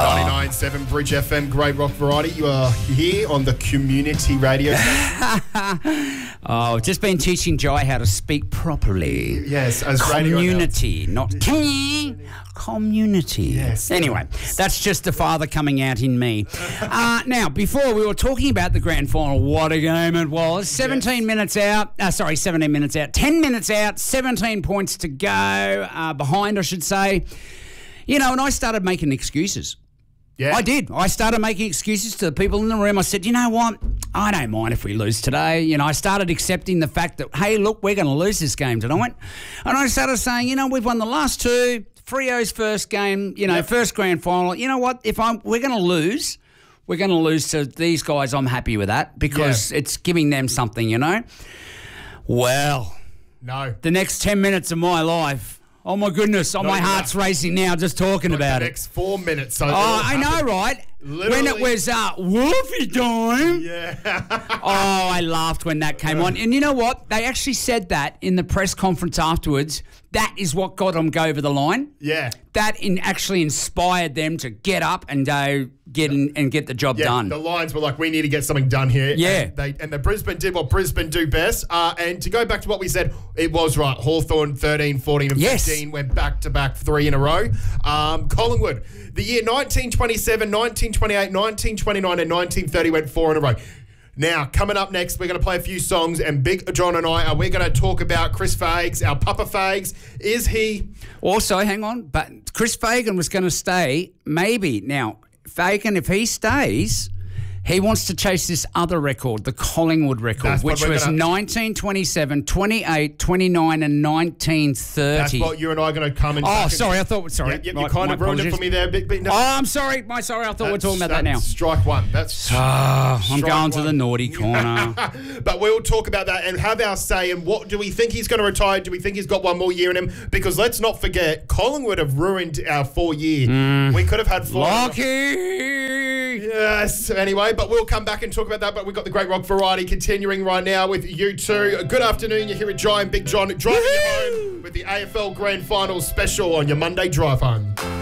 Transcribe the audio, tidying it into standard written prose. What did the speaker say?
99.7 Bridge FM, Great Rock Variety. You are here on the community radio station. Oh, just been teaching Jai how to speak properly. Yes, as community, not community. Yes. Anyway, that's just the father coming out in me. Now, before we were talking about the grand final, what a game it was. 17 minutes out. 10 minutes out, 17 points to go. Behind, I should say. You know, and I started making excuses. Yeah. I did. I started making excuses to the people in the room. I said, you know what? I don't mind if we lose today. You know, I started accepting the fact that, hey, look, we're going to lose this game tonight. And I started saying, you know, we've won the last two. Freo's first game, you know, first grand final. You know what? We're going to lose. We're going to lose to these guys. I'm happy with that because it's giving them something, you know. Well, no. The next 10 minutes of my life. Oh, my goodness. My heart's racing now just talking about it. The next 4 minutes. So I know, right? Literally. When it was Wolfie time. Yeah. Oh, I laughed when that came on. And you know what? They actually said that in the press conference afterwards. That is what got them go over the line. Yeah. That actually inspired them to get up and go get the job done. The Lions were like, we need to get something done here. Yeah. And the Brisbane did what Brisbane do best. And to go back to what we said, it was right. Hawthorn 13, 14 and 15 went back-to-back 3 in a row. Collingwood, the year 1927, 1928, 1929 and 1930 went 4 in a row. Now, coming up next, we're going to play a few songs, and Big John and I we're going to talk about Chris Fags, our Papa Fags. Is he... Also, hang on, but Chris Fagan was going to stay, maybe. Now, Fagan, if he stays... He wants to chase this other record, the Collingwood record, which was 1927, 28, 29 and 1930. That's what you and I are going to come and... Oh, sorry, I thought... Sorry. Yep, you kind of ruined it for me there. No. Oh, I'm sorry. Sorry, I thought we were talking about that now. Strike one. I'm going to the naughty corner. But we'll talk about that and have our say. And what do we think he's going to retire? Do we think he's got one more year in him? Because let's not forget, Collingwood have ruined our 4 year. We could have had 4. Lucky! Yes, anyway, but we'll come back and talk about that. But we've got the Great Rock Variety continuing right now with you two. Good afternoon. You're here with Jai and Big John, driving you home with the AFL Grand Final special on your Monday drive home.